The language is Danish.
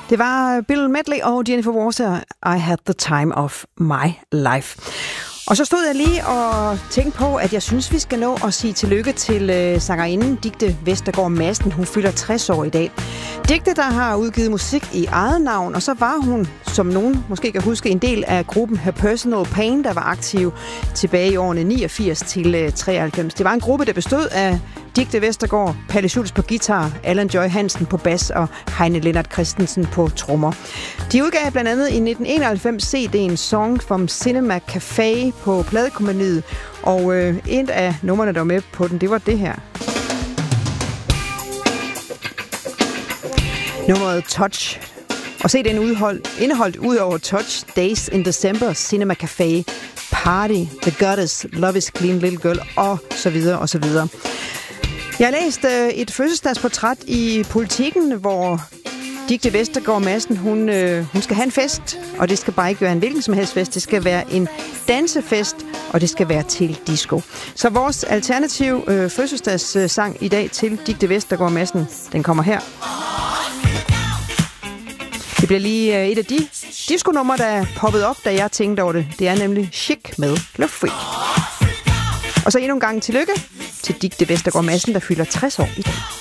Det var Bill Medley og Jennifer Walter, I Had the Time of My Life. Og så stod jeg lige og tænkte på, at jeg synes, vi skal nå at sige tillykke til sangerinden Dicte Vestergaard Madsen. Hun fylder 60 år i dag. Dicte, der har udgivet musik i eget navn, og så var hun, som nogen måske kan huske, en del af gruppen Her Personal Pain, der var aktiv tilbage i årene 89 til 93. Det var en gruppe, der bestod af Dicte Vestergaard, Palle Schulz på guitar, Allan Joy Hansen på bas og Heine Lennart Christensen på trommer. De udgav blandt andet i 1991 CD'en Song from Cinema Café på pladekompagniet, og et af numrene, der var med på den, det var det her. Nummeret Touch. Og CD'en indeholdt ud over Touch, Days in December, Cinema Café, Party, The Goddess, Love is Clean, Little Girl, og så videre, og så videre. Jeg har læst et fødselsdagsportræt i Politiken, hvor Dicte Vestergaard Madsen, hun skal have en fest, og det skal bare ikke være en hvilken som helst fest. Det skal være en dansefest, og det skal være til disco. Så vores alternativ fødselsdagssang i dag til Dicte Vestergaard Madsen, den kommer her. Det bliver lige et af de disco-numre, der er poppet op, da jeg tænkte over det. Det er nemlig Chic med Love Freak. Og så endnu en gang tillykke til Dicte Vestergaard Madsen, der fylder 60 år i dag.